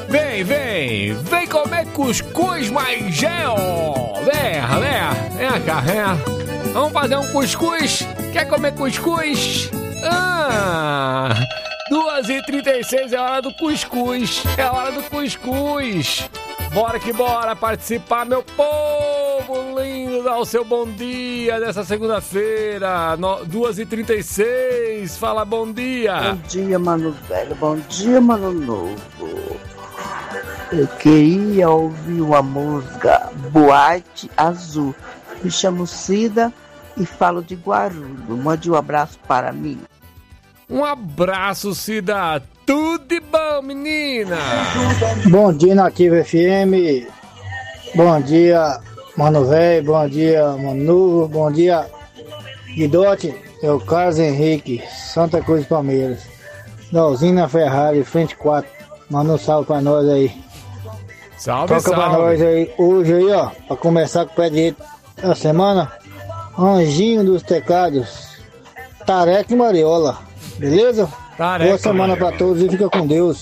Vem comer cuscuz, mas gel. Vem cá. Vamos fazer um cuscuz? Quer comer cuscuz? 2h36 é hora do cuscuz. Bora que bora participar, meu povo lindo. Dá o seu bom dia dessa segunda-feira, 2h36. Fala bom dia. Bom dia, mano velho. Bom dia, mano novo. Eu queria ouvir uma música Boate Azul. Me chamo Cida e falo de Guarulhos. Mande um abraço para mim. Um abraço, Cida. Tudo de bom, menina. Bom dia, Nativa FM. Bom dia, mano velho. Bom dia, mano novo. Bom dia, Guidote. É o Carlos Henrique, Santa Cruz, Palmeiras. Da usina Ferrari, frente 4. Manda um salve pra nós aí. Salve. Pra nós aí. Hoje aí, ó, pra começar com o pé direito da semana, Anjinho dos Teclados, Tareca e Mariola. Beleza? Boa semana pra todos e fica com Deus.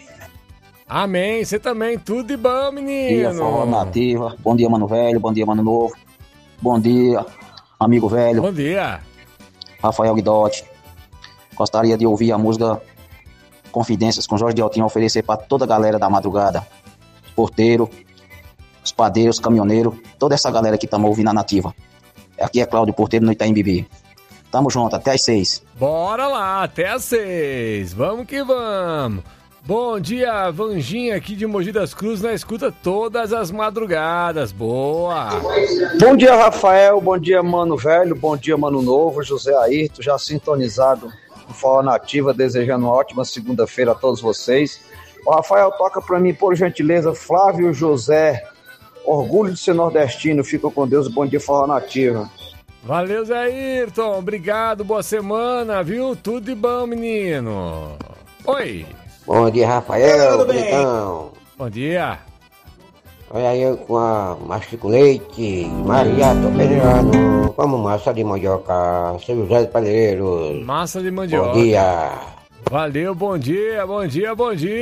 Amém. Você também. Tudo de bom, menino. Bom dia, Forró Nativa. Bom dia, mano velho. Bom dia, mano novo. Bom dia, amigo velho. Bom dia. Rafael Guidotti. Gostaria de ouvir a música Confidências com Jorge Deltinho, oferecer para toda a galera da madrugada. Porteiro, os padeiros, caminhoneiros, toda essa galera que estamos ouvindo a Nativa. Aqui é Cláudio Porteiro no Itaim Bibi. Tamo junto, até às 6. Bora lá, até às 6. Vamos que vamos. Bom dia, Vanginha aqui de Mogi das Cruzes, na escuta todas as madrugadas. Boa. Bom dia, Rafael. Bom dia, mano velho. Bom dia, mano novo. José Ayrton, já sintonizado no Forró Nativa, desejando uma ótima segunda-feira a todos vocês. O Rafael, toca pra mim, por gentileza, Flávio José. Orgulho de ser nordestino. Fica com Deus. Bom dia, Forró Nativa. Valeu, Zé Ayrton. Obrigado, boa semana, viu? Tudo de bom, menino. Oi. Bom dia, Rafael. Então, bom dia. Olha aí com a Mastico Leite, Maria Topeirano, como massa de mandioca, São José de Palheiros. Massa de mandioca. Bom dia. Valeu, bom dia. Bom dia,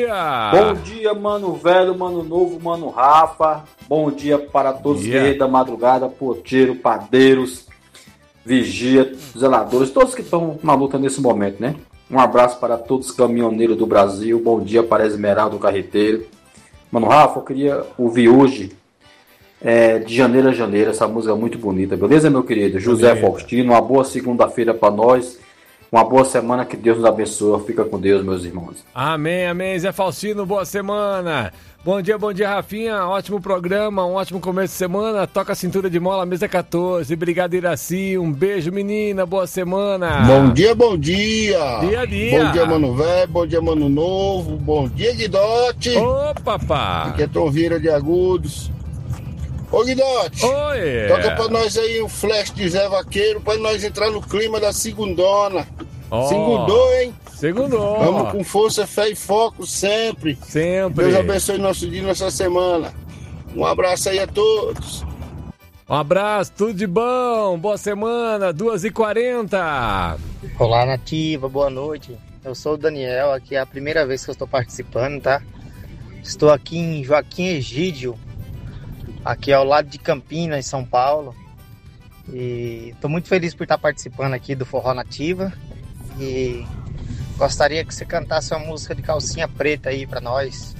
mano velho, mano novo, mano Rafa. Bom dia para todos os guerreiros da madrugada, porteiro, padeiros, vigia, zeladores, todos que estão na luta nesse momento, né? Um abraço para todos os caminhoneiros do Brasil. Bom dia para Esmeralda, o carreteiro. Mano Rafa, eu queria ouvir hoje de Janeiro a Janeiro, essa música muito bonita, beleza, meu querido? José Faustino, uma boa segunda-feira para nós. Uma boa semana, que Deus nos abençoe. Fica com Deus, meus irmãos. Amém, Zé Faustino, boa semana. Bom dia, Rafinha, ótimo programa, um ótimo começo de semana. Toca a cintura de mola, mesa 14. Obrigado, Iraci, um beijo, menina, boa semana. Bom dia. Dia. Bom dia, mano velho, bom dia, mano novo. Bom dia, Guidote. Ô, papá. Aqui é Tom Vieira de Agudos. Ô, Guidote. Oi. Toca pra nós aí um flash de Zé Vaqueiro pra nós entrar no clima da segundona. Segundou, hein? Segundou. Vamos com força, fé e foco sempre. Deus abençoe nosso dia e nossa semana. Um abraço aí a todos. Um abraço, tudo de bom. Boa semana, 2h40. Olá, Nativa, boa noite. Eu sou o Daniel, aqui é a primeira vez que eu estou participando, tá? Estou aqui em Joaquim Egídio, aqui ao lado de Campinas, em São Paulo. E estou muito feliz por estar participando aqui do Forró Nativa. E gostaria que você cantasse uma música de Calcinha Preta aí pra nós.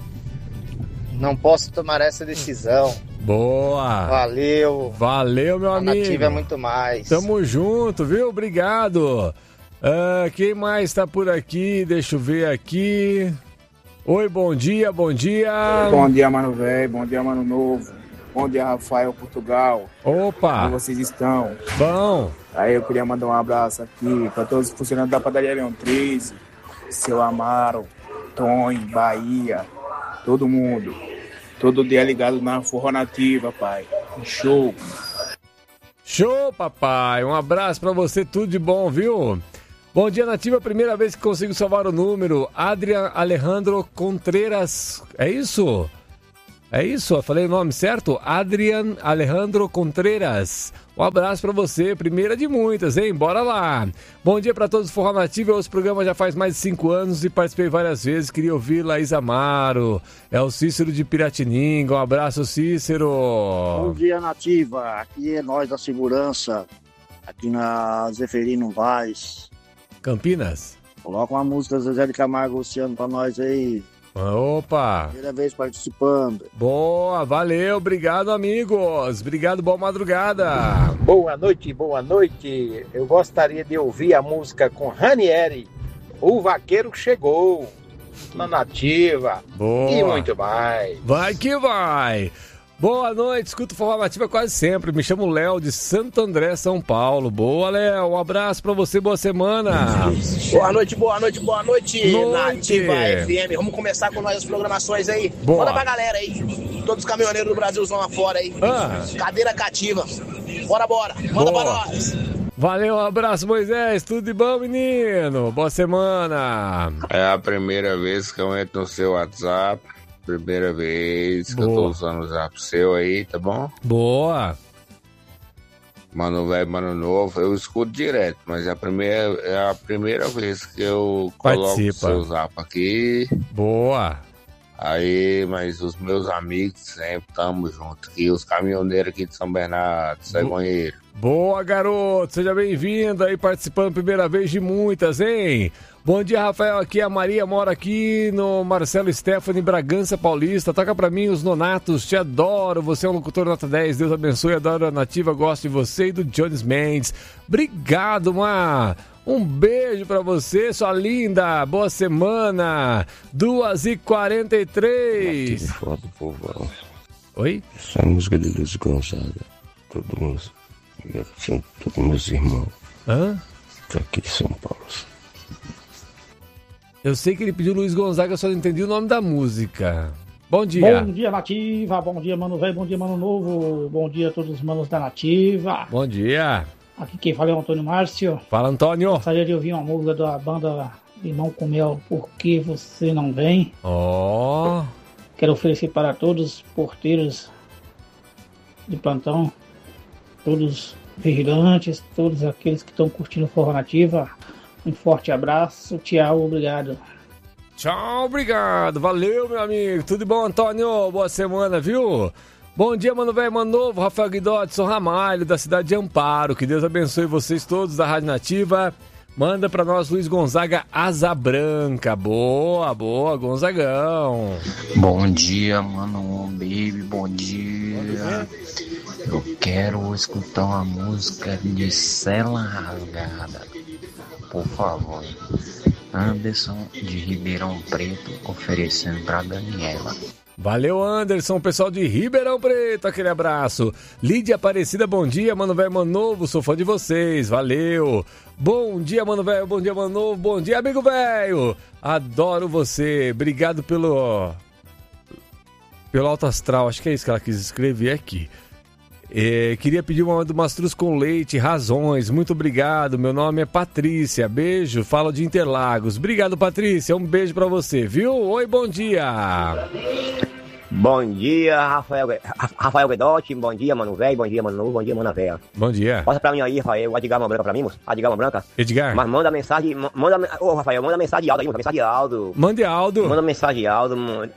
Não posso tomar essa decisão. Boa. Valeu, meu amigo. Nativa é muito mais. Tamo junto, viu? Obrigado. Quem mais tá por aqui? Deixa eu ver aqui. Oi, bom dia. Bom dia, mano velho. Bom dia, mano novo. Bom dia, Rafael, Portugal. Opa! Como vocês estão? Bom! Aí eu queria mandar um abraço aqui para todos os funcionários da Padaria Leão 13, Seu Amaro, Tony, Bahia, todo mundo. Todo dia ligado na Forró Nativa, pai. Show! Show, papai! Um abraço pra você, tudo de bom, viu? Bom dia, Nativa, primeira vez que consigo salvar o número. Adrian Alejandro Contreras, é isso? É isso, eu falei o nome certo? Adrian Alejandro Contreras. Um abraço pra você, primeira de muitas, hein? Bora lá. Bom dia pra todos do Forró Nativa. Esse programa já faz mais de 5 anos e participei várias vezes. Queria ouvir Laís Amaro. É o Cícero de Piratininga. Um abraço, Cícero. Bom dia, Nativa. Aqui é nós da segurança. Aqui na Zeferino Vaz. Campinas. Coloca uma música Zezé de Camargo Luciano pra nós aí. Opa! Primeira vez participando. Boa, valeu, obrigado, amigos. Obrigado, boa madrugada. Boa noite, boa noite. Eu gostaria de ouvir a música com Ranieri, O Vaqueiro Chegou, na Nativa. Boa. E muito mais. Vai que vai. Boa noite, escuto Forró Nativa quase sempre. Me chamo Léo, de Santo André, São Paulo. Boa, Léo, um abraço pra você, boa semana. Boa noite, boa noite, boa noite, Nativa FM. Vamos começar com as programações aí. Boa. Manda pra galera aí, todos os caminhoneiros do Brasilzão lá fora aí. Cadeira cativa. Bora, manda pra nós. Valeu, um abraço, Moisés. Tudo de bom, menino? Boa semana. É a primeira vez que eu entro no seu WhatsApp. Primeira vez que eu tô usando o zap seu aí, tá bom? Boa. Mano velho, mano novo, eu escuto direto, mas é a primeira vez que eu coloco o seu zap aqui. Boa. Aí, mas os meus amigos sempre estamos juntos aqui, os caminhoneiros aqui de São Bernardo, Cegonheiro. Boa, garoto, seja bem-vindo aí participando primeira vez de muitas, hein? Bom dia, Rafael, aqui a Maria mora aqui no Marcelo Stephanie, Bragança Paulista. Toca pra mim os Nonatos, te adoro, você é um locutor nota 10, Deus abençoe, adoro a Nativa, gosto de você e do Jones Mendes. Obrigado, Mar. Um beijo pra você, sua linda, boa semana, 2h43. Que foda, povão. Oi? Essa música de Luiz Gonzaga, todo mundo, são todos meus irmãos. Tô aqui de São Paulo. Eu sei que ele pediu Luiz Gonzaga, eu só não entendi o nome da música. Bom dia. Bom dia, Nativa. Bom dia, Mano Velho. Bom dia, Mano Novo. Bom dia a todos os manos da Nativa. Bom dia. Aqui quem fala é o Antônio Márcio. Fala, Antônio. Gostaria de ouvir uma música da banda Limão com Mel, Por Que Você Não Vem? Quero oferecer para todos os porteiros de plantão, todos os vigilantes, todos aqueles que estão curtindo Forró Nativa. Um forte abraço, tchau, obrigado. Tchau, obrigado, valeu, meu amigo. Tudo bom, Antônio? Boa semana, viu? Bom dia, Mano Velho, Mano Novo, Rafael Guidotti, sou Ramalho, da cidade de Amparo. Que Deus abençoe vocês todos da Rádio Nativa. Manda pra nós Luiz Gonzaga, Asa Branca. Boa, boa, Gonzagão. Bom dia, Mano Baby, bom dia. Eu quero escutar uma música de Cela Rasgada. Por favor, Anderson de Ribeirão Preto oferecendo pra Daniela. Valeu, Anderson, pessoal de Ribeirão Preto, aquele abraço. Lídia Aparecida, bom dia, Mano Velho, Mano Novo, sou fã de vocês, valeu. Bom dia, Mano Velho, bom dia, Mano Novo, bom dia, amigo velho. Adoro você, obrigado pelo alto astral, acho que é isso que ela quis escrever aqui. Queria pedir uma do Mastruz com Leite, Razões, muito obrigado, meu nome é Patrícia, beijo, falo de Interlagos. Obrigado, Patrícia, um beijo pra você, viu? Oi, bom dia. Bom dia, Rafael Guedotti, bom dia, Mano Velho, bom dia, Mano Novo, bom dia, Mana Véia. Bom dia. Passa pra mim aí, Rafael, o Edgar Mão Branca pra mim, moço, Edgar Mão Branca. Edgar. Mas manda mensagem, Rafael, manda mensagem de áudio aí, moço, mensagem de áudio. Mande áudio. Manda mensagem de áudio,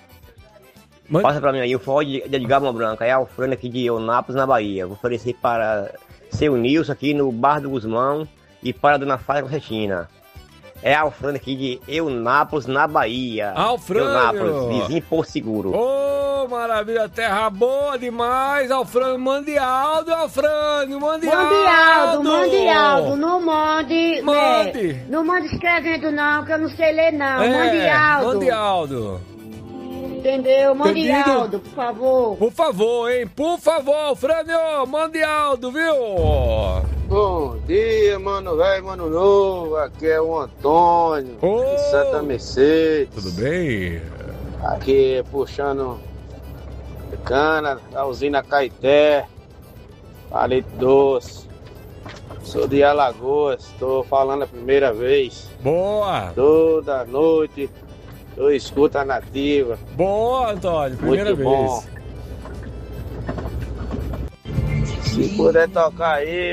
Passa pra mim aí, o forró de Edgar Mão Branca, é Alfredo aqui de Eunápolis, na Bahia. Vou oferecer para seu Nilson aqui no Bar do Guzmão e para a Dona Fátima Cristina. É Alfredo aqui de Eunápolis, na Bahia. Alfredo! Eunápolis, vizinho Porto Seguro. Ô, maravilha, terra boa demais, Alfredo. Mande áudio, Alfredo, mande áudio. Mande áudio, não mande. Mande. Não mande escrevendo não, que eu não sei ler não. Mande áudio. Mande áudio. Entendeu? Mande áudio, por favor. Por favor, hein? Por favor, Alfredo, mande áudio, viu? Bom dia, Mano Velho, Mano Novo. Aqui é o Antônio, de Santa Mercedes. Tudo bem? Aqui puxando cana, da usina Caeté, palito doce. Sou de Alagoas, estou falando a primeira vez. Boa! Toda noite eu escuto a Nativa. Boa, Antônio, primeira muito bom. vez. Se puder tocar aí,